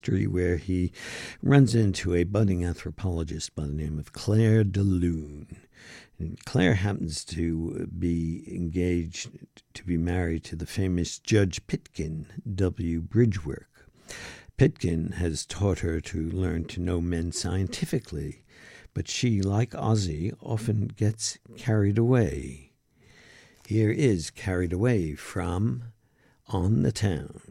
where he runs into a budding anthropologist by the name of Claire de Lune. And Claire happens to be engaged to be married to the famous Judge Pitkin, W. Bridgeworth. Pitkin has taught her to learn to know men scientifically, but she, like Ozzy, often gets carried away. Here is Carried Away from On the Town.